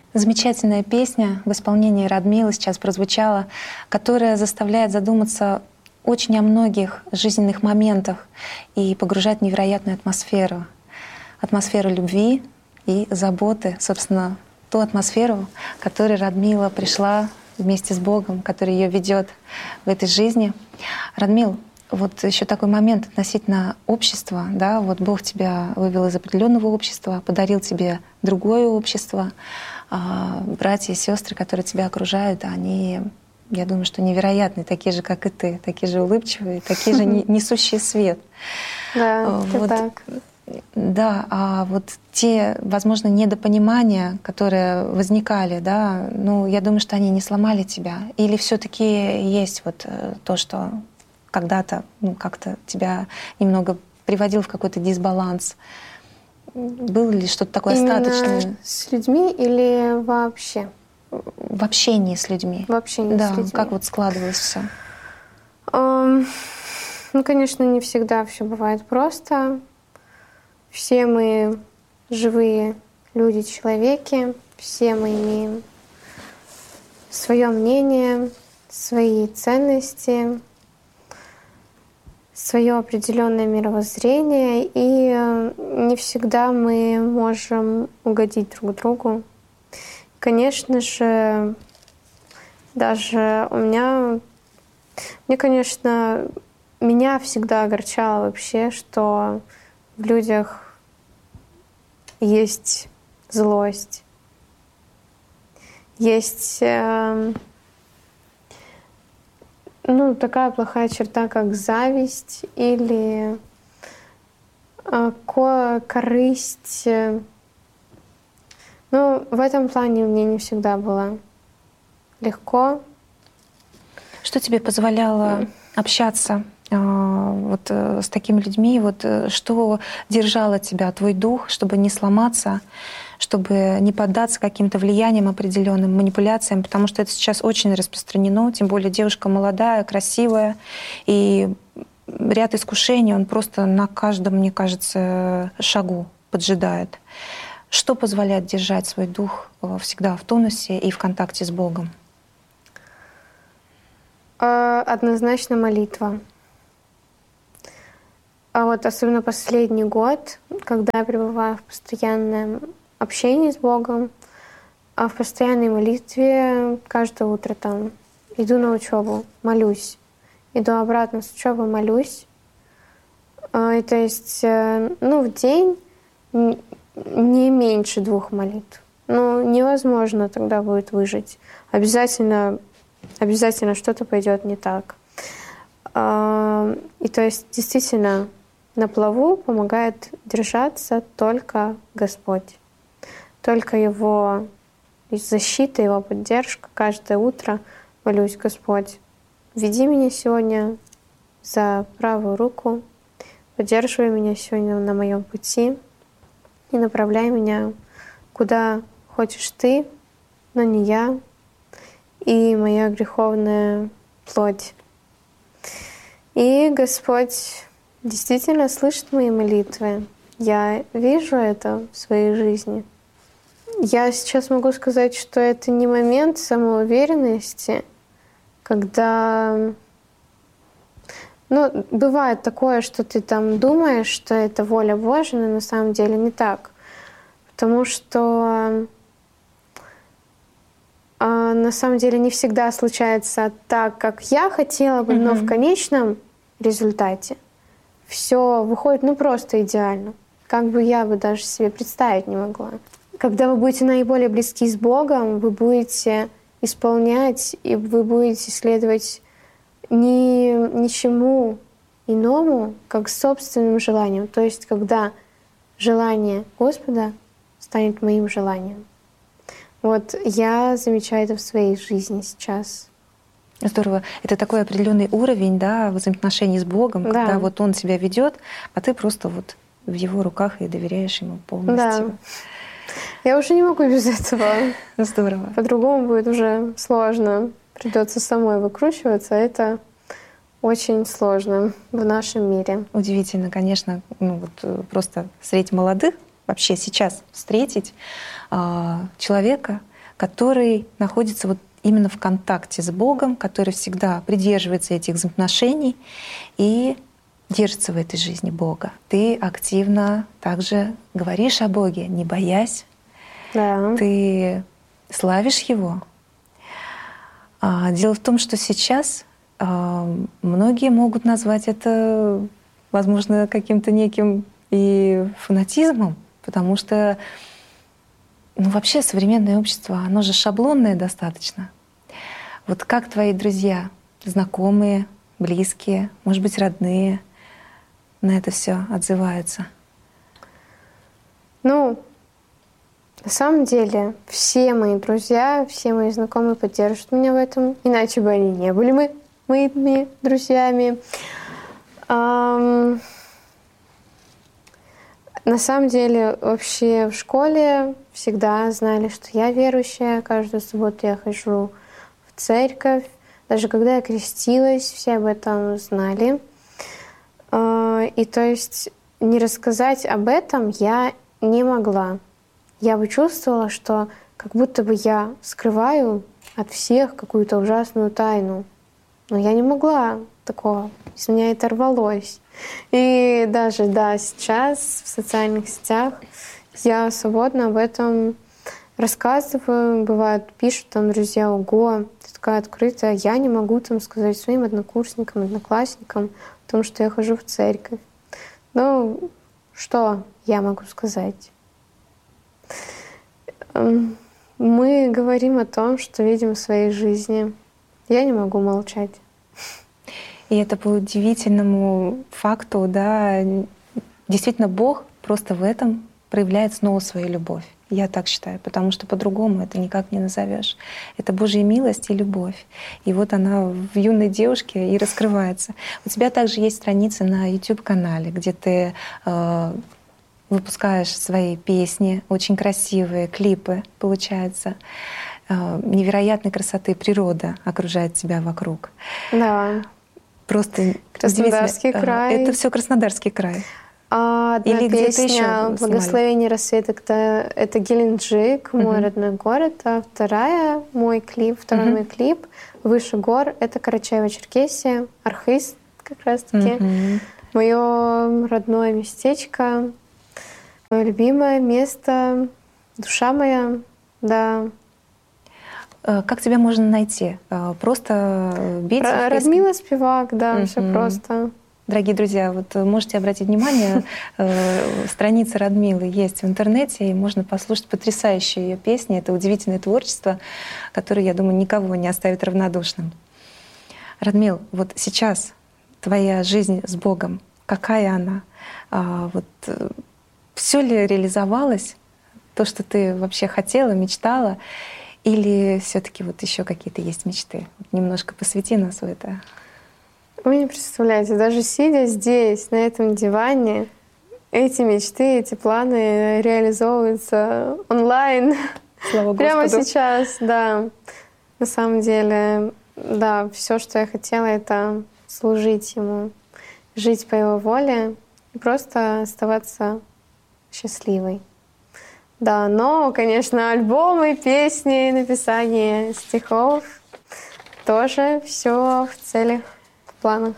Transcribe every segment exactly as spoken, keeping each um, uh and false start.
Замечательная песня в исполнении Радмилы сейчас прозвучала, которая заставляет задуматься очень о многих жизненных моментах и погружает в невероятную атмосферу. Атмосферу любви и заботы, собственно, ту атмосферу, к которой Радмила пришла вместе с Богом, который ее ведет в этой жизни. Радмил, вот еще такой момент относительно общества, да, вот Бог тебя вывел из определенного общества, подарил тебе другое общество, а братья и сестры, которые тебя окружают, они, я думаю, что невероятные, такие же, как и ты, такие же улыбчивые, такие же несущие свет. Да, вот, так. Да, а вот те, возможно, недопонимания, которые возникали, да, ну, я думаю, что они не сломали тебя. Или все-таки есть вот то, что когда-то ну, как-то тебя немного приводил в какой-то дисбаланс. Было ли что-то такое Именно остаточное? С людьми или вообще? В общении с людьми. В общении да, с людьми. Как вот складывалось все? Um, ну, конечно, не всегда все бывает просто. Все мы живые люди, человеки. Все мы имеем свое мнение, свои ценности, свое определенное мировоззрение, и не всегда мы можем угодить друг другу. Конечно же, даже у меня, мне, конечно, меня всегда огорчало вообще, что в людях есть злость, есть э, ну, такая плохая черта, как зависть или э, ко- корысть. Ну, в этом плане мне не всегда было легко. Что тебе позволяло общаться вот с такими людьми, вот что держало тебя, твой дух, чтобы не сломаться, чтобы не поддаться каким-то влияниям определенным, манипуляциям, потому что это сейчас очень распространено, тем более девушка молодая, красивая, и ряд искушений, он просто на каждом, мне кажется, шагу поджидает. Что позволяет держать свой дух всегда в тонусе и в контакте с Богом? Однозначно молитва. А вот особенно последний год, когда я пребываю в постоянном общении с Богом, а в постоянной молитве каждое утро там иду на учебу, молюсь, иду обратно с учебы, молюсь. И то есть, ну, в день не меньше двух молитв. Ну, невозможно тогда будет выжить. Обязательно, обязательно что-то пойдет не так. И то есть, действительно, на плаву помогает держаться только Господь. Только Его защита, Его поддержка. Каждое утро молюсь: Господь, веди меня сегодня за правую руку, поддерживай меня сегодня на моем пути и направляй меня куда хочешь Ты, но не я и моя греховная плоть. И Господь действительно слышит мои молитвы. Я вижу это в своей жизни. Я сейчас могу сказать, что это не момент самоуверенности, когда... Ну, бывает такое, что ты там думаешь, что это воля Божья, но на самом деле не так. Потому что а, на самом деле не всегда случается так, как я хотела бы, mm-hmm. но в конечном результате все выходит ну просто идеально, как бы я бы даже себе представить не могла. Когда вы будете наиболее близки с Богом, вы будете исполнять и вы будете следовать ни, ничему иному, как собственным желанием. То есть когда желание Господа станет моим желанием. Вот я замечаю это в своей жизни сейчас. Здорово. Это такой определенный уровень, да, взаимоотношений с Богом, да. Когда вот Он тебя ведет, а ты просто вот в Его руках и доверяешь Ему полностью. Да. Я уже не могу без этого. Здорово. По-другому будет уже сложно. Придется самой выкручиваться. Это очень сложно в нашем мире. Удивительно, конечно, ну вот просто среди молодых вообще сейчас встретить а, человека, который находится вот именно в контакте с Богом, который всегда придерживается этих взаимоотношений и держится в этой жизни Бога. Ты активно также говоришь о Боге, не боясь. Да. Ты славишь Его. Дело в том, что сейчас многие могут назвать это, возможно, каким-то неким и фанатизмом, потому что ну, вообще современное общество, оно же шаблонное достаточно. Вот как твои друзья, знакомые, близкие, может быть, родные на это все отзываются? Ну, на самом деле, все мои друзья, все мои знакомые поддерживают меня в этом, иначе бы они не были мы, моими друзьями. Ам... На самом деле, вообще в школе всегда знали, что я верующая. Каждую субботу я хожу в церковь. Даже когда я крестилась, все об этом знали. И то есть не рассказать об этом я не могла. Я бы чувствовала, что как будто бы я скрываю от всех какую-то ужасную тайну. Но я не могла такого. Из меня это рвалось. И даже, да, сейчас в социальных сетях я свободно об этом рассказываю. Бывает, пишут там друзья: ого, ты такая открытая. Я не могу там сказать своим однокурсникам, одноклассникам о том, что я хожу в церковь. Ну, что я могу сказать? Мы говорим о том, что видим в своей жизни. Я не могу молчать. И это по удивительному факту, да, действительно Бог просто в этом проявляет снова свою любовь. Я так считаю, потому что по-другому это никак не назовешь. Это Божья милость и любовь. И вот она в юной девушке и раскрывается. У тебя также есть страница на YouTube-канале, где ты э, выпускаешь свои песни, очень красивые клипы, получается. Э, невероятной красоты природа окружает тебя вокруг. Да. Просто Краснодарский край. Это все Краснодарский край. А одна Или песня «Благословение рассвета» — это, это Геленджик, мой uh-huh. родной город, а вторая мой клип, второй uh-huh. мой клип «Выше гор» — это Карачаево-Черкесия, Архыз как раз-таки, uh-huh. мое родное местечко, мое любимое место, душа моя, да. Как тебя можно найти? Просто бить? Радмила Спивак, да, uh-huh. все просто. Дорогие друзья, вот можете обратить внимание, страница Радмилы есть в интернете, и можно послушать потрясающие ее песни. Это удивительное творчество, которое, я думаю, никого не оставит равнодушным. Радмил, вот сейчас твоя жизнь с Богом, какая она? Вот все ли реализовалось, то, что ты вообще хотела, мечтала, или все-таки вот еще какие-то есть мечты? Вот немножко посвяти нас в это. Вы не представляете, даже сидя здесь, на этом диване, эти мечты, эти планы реализовываются онлайн. Слава Господу. Прямо сейчас, да. На самом деле, да, все, что я хотела, это служить Ему, жить по Его воле и просто оставаться счастливой. Да, но, конечно, альбомы, песни, написание стихов тоже все в целях, в планах.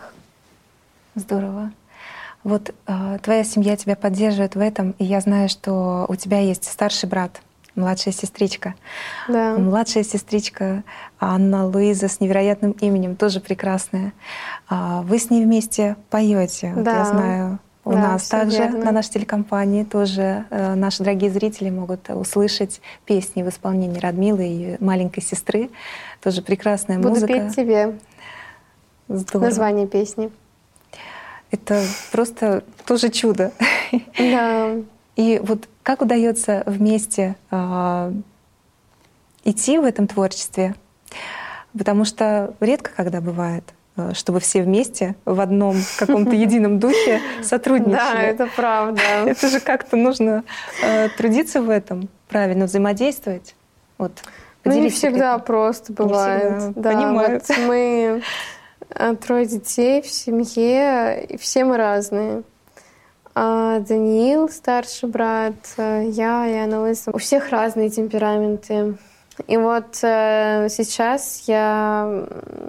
Здорово. Вот э, твоя семья тебя поддерживает в этом, и я знаю, что у тебя есть старший брат, младшая сестричка. Да. Младшая сестричка Анна Луиза с невероятным именем, тоже прекрасная. А вы с ней вместе поете, да. Вот я знаю. У да, нас также верно. На нашей телекомпании тоже э, наши дорогие зрители могут услышать песни в исполнении Радмилы и маленькой сестры. Тоже прекрасная Буду музыка. петь тебе. Здорово. Название песни. Это просто тоже чудо. Да. И вот как удается вместе э, идти в этом творчестве? Потому что редко когда бывает, чтобы все вместе в одном каком-то едином духе сотрудничали. Да, это правда. Это же как-то нужно э, трудиться в этом, правильно взаимодействовать. Вот, ну, не всегда этим. Просто бывает. Не всегда. Да, понимаю. Вот мы трое детей в семье, и все мы разные. А Даниил, старший брат, я и Анна Луиза. У всех разные темпераменты. И вот э, сейчас я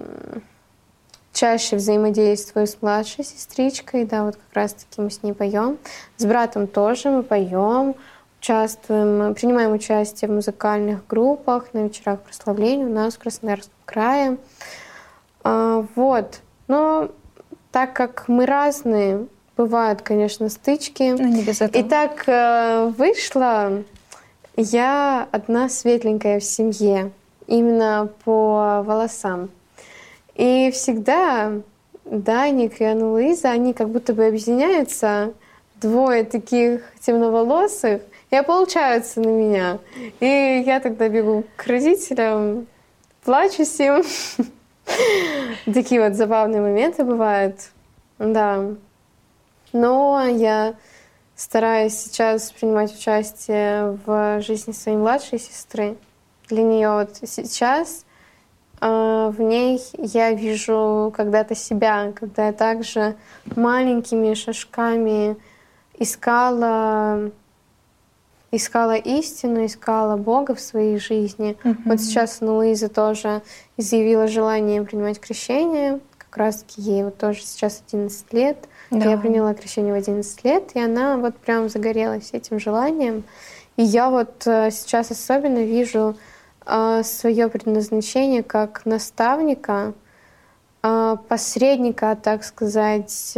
чаще взаимодействую с младшей сестричкой, да, вот как раз-таки мы с ней поем. С братом тоже мы поем, участвуем, принимаем участие в музыкальных группах на вечерах прославления у нас в Краснодарском крае. А, вот. Но так как мы разные, бывают, конечно, стычки. Но не без этого. И так э, вышло, я одна светленькая в семье, именно по волосам. И всегда Даник и Анна Луиза, они как будто бы объединяются, двое таких темноволосых, и получаются на меня. И я тогда бегу к родителям, плачусь им. Такие вот забавные моменты бывают. Да. Но я стараюсь сейчас принимать участие в жизни своей младшей сестры. Для нее вот сейчас в ней я вижу когда-то себя, когда я также маленькими шажками искала, искала истину, искала Бога в своей жизни. Mm-hmm. Вот сейчас Луиза тоже изъявила желание принимать крещение. Как раз-таки ей вот тоже сейчас одиннадцать лет. Да. Я приняла крещение в одиннадцать лет, и она вот прям загорелась этим желанием. И я вот сейчас особенно вижу свое предназначение как наставника, посредника, так сказать,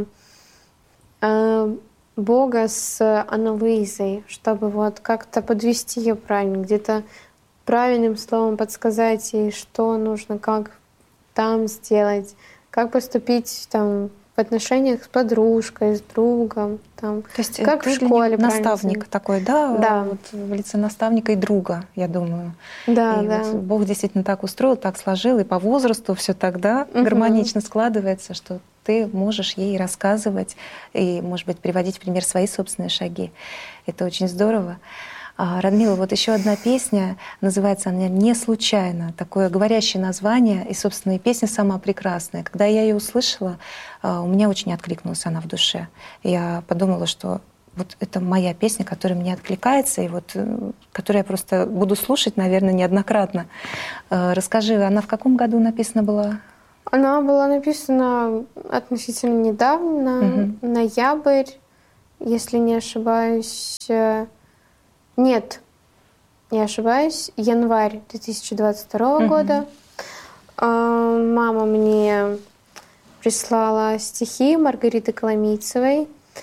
Бога с Анной Луизой, чтобы вот как-то подвести ее правильно, где-то правильным словом подсказать ей, что нужно, как там сделать, как поступить там в отношениях с подружкой, с другом, там, то есть как в школе. Наставник такой, да? Да. Вот в лице наставника и друга, я думаю. Да, и да. Вот Бог действительно так устроил, так сложил, и по возрасту все тогда угу. гармонично складывается, что ты можешь ей рассказывать и, может быть, приводить в пример свои собственные шаги. Это очень здорово. Радмила, вот еще одна песня, называется она «Не случайно», такое говорящее название, и, собственно, и песня сама прекрасная. Когда я ее услышала, у меня очень откликнулась она в душе. Я подумала, что вот это моя песня, которая мне откликается, и вот которую я просто буду слушать, наверное, неоднократно. Расскажи, она в каком году написана была? Она была написана относительно недавно, угу. ноябрь, если не ошибаюсь. Нет, не ошибаюсь, январь две тысячи двадцать второго uh-huh. года. Мама мне прислала стихи Маргариты Коломийцевой.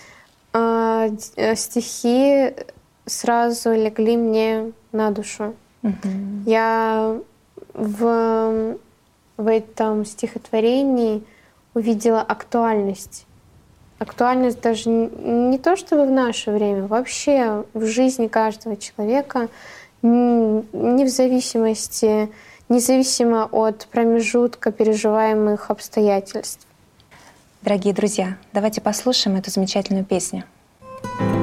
Стихи сразу легли мне на душу. Uh-huh. Я в, в этом стихотворении увидела актуальность. Актуальность даже не то чтобы в наше время, вообще в жизни каждого человека, не в зависимости, независимо от промежутка переживаемых обстоятельств. Дорогие друзья, давайте послушаем эту замечательную песню.